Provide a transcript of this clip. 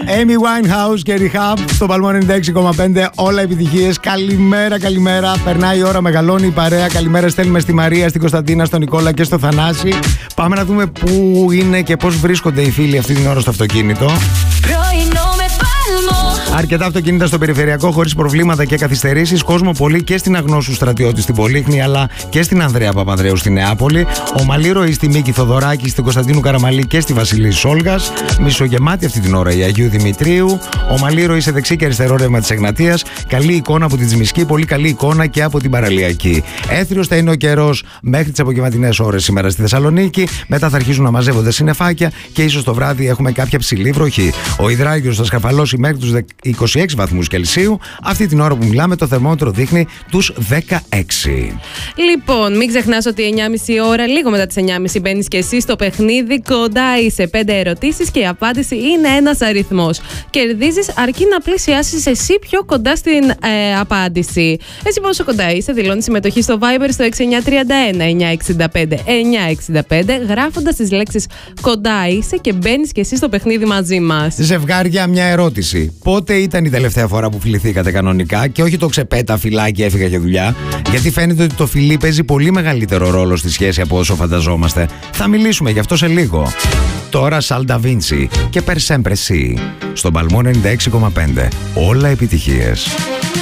Amy Winehouse και Rehab στο Παλμό 96,5. Όλα επιτυχίες. Καλημέρα, καλημέρα. Περνάει η ώρα, μεγαλώνει η παρέα. Καλημέρα στέλνουμε στη Μαρία, στην Κωνσταντίνα, στον Νικόλα και στο Θανάση. Πάμε να δούμε πού είναι και πώς βρίσκονται οι φίλοι αυτή την ώρα στο αυτοκίνητο. Πρωινό με Πάλμο. Αρκετά αυτοκίνητα στο περιφερειακό χωρίς προβλήματα και καθυστερήσεις. Κόσμο πολύ και στην Αγνώσου Στρατιώτη στην Πολύχνη, αλλά και στην Ανδρέα Παπανδρέου στη Νεάπολη. Ομαλή ροή στη Μίκη Θοδωράκη, στην Κωνσταντίνου Καραμαλή και στη Βασιλής Σόλγας. Μισογεμάτη αυτή την ώρα η Αγίου Δημητρίου. Ομαλή ροή σε δεξί και αριστερό ρεύμα της Εγνατίας. Καλή εικόνα από την Τζιμισκή, πολύ καλή εικόνα και από την Παραλιακή. Έθριος θα είναι ο καιρός μέχρι τις απογευματινές ώρες σήμερα στη Θεσσαλονίκη. Μετά θα αρχίσουν να μαζεύονται συννεφάκια και ίσως το βράδυ έχουμε κάποια ψηλή βροχή. Ο υδράγιος θα σκαρφαλώσει μέχρι τους 26 βαθμούς Κελσίου. Αυτή την ώρα που μιλάμε το θερμόμετρο δείχνει τους 16. Λοιπόν, μην ξεχνάς ότι 9.30 ώρα, λίγο μετά τις 9.30 μπαίνεις και εσύ στο παιχνίδι. Κοντά είσαι 5 ερωτήσεις και η απάντηση είναι ένας αριθμός. Κερδίζεις αρκεί να πλησιάσεις εσύ πιο κοντά στην απάντηση. Εσύ πόσο κοντά είσαι, δηλώνεις συμμετοχή στο Viber στο 6931 965 965, γράφοντας τις λέξεις κοντά είσαι και μπαίνεις και εσύ στο παιχνίδι μαζί μας. Ζευγάρια, μια ερώτηση. Πότε ήταν η τελευταία φορά που φιληθήκατε κανονικά και όχι το ξεπέτα φυλάκι έφυγα για δουλειά? Γιατί φαίνεται ότι το φιλί παίζει πολύ μεγαλύτερο ρόλο στη σχέση από όσο φανταζόμαστε. Θα μιλήσουμε γι' αυτό σε λίγο. Τώρα Σαλ Νταβίντσι και Per Sempre Sì στον Παλμό 96,5. Όλα επιτυχίες.